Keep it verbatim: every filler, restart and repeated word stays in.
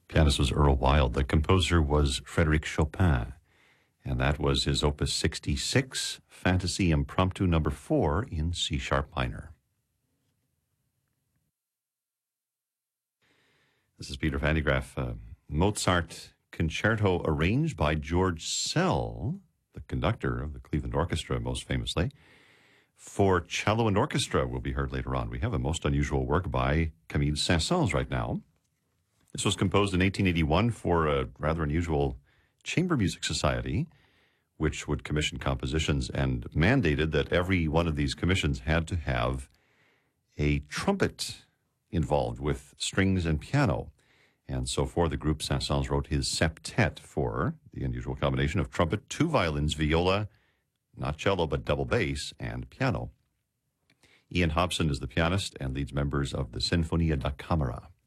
Pianist was Earl Wild. The composer was Frédéric Chopin. And that was his Opus sixty-six, Fantasy Impromptu number four in C-sharp minor. This is Peter Van de Graaff. Uh, Mozart Concerto arranged by George Szell, the conductor of the Cleveland Orchestra, most famously. For cello and orchestra will be heard later on. We have a most unusual work by Camille Saint-Saëns right now. This was composed in eighteen eighty-one for a rather unusual chamber music society, which would commission compositions and mandated that every one of these commissions had to have a trumpet involved with strings and piano. And so for the group, Saint-Saëns wrote his septet for the unusual combination of trumpet, two violins, viola, not cello, but double bass, and piano. Ian Hobson is the pianist and leads members of the Sinfonia da Camera.